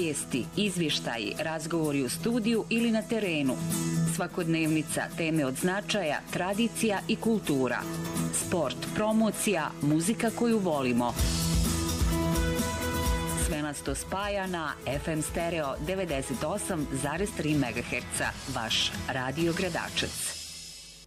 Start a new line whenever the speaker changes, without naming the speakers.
vijesti, izvještaji, razgovori u studiju ili na terenu. Svakodnevnica, teme od značaja, tradicija i kultura. Sport, promocija, muzika koju volimo. Sve nas to spaja na FM Stereo 98,3 MHz. Vaš Radio Gradačac.